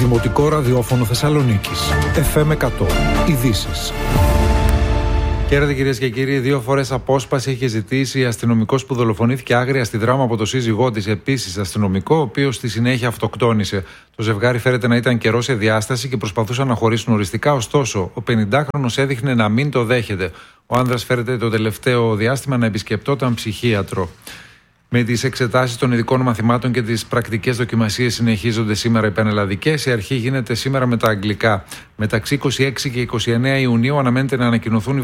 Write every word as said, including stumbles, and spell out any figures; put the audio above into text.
Δημοτικό Ραδιόφωνο Θεσσαλονίκης. εφ εμ εκατό. Ειδήσεις. Χαίρετε κυρίες και κύριοι. Δύο φορές απόσπαση είχε ζητήσει η αστυνομικός που δολοφονήθηκε άγρια στη Δράμα από το σύζυγό της, επίσης αστυνομικό, ο οποίος στη συνέχεια αυτοκτόνησε. Το ζευγάρι φέρεται να ήταν καιρό σε διάσταση και προσπαθούσαν να χωρίσουν οριστικά, ωστόσο ο πενηντάχρονος έδειχνε να μην το δέχεται. Ο άνδρας φέρεται το τελευταίο διάστημα να επισκεπτόταν ψυχίατρο. Με τις εξετάσεις των ειδικών μαθημάτων και τις πρακτικές δοκιμασίες συνεχίζονται σήμερα οι πανελλαδικές. Η αρχή γίνεται σήμερα με τα αγγλικά. Μεταξύ είκοσι έξι και είκοσι εννέα Ιουνίου αναμένεται να ανακοινωθούν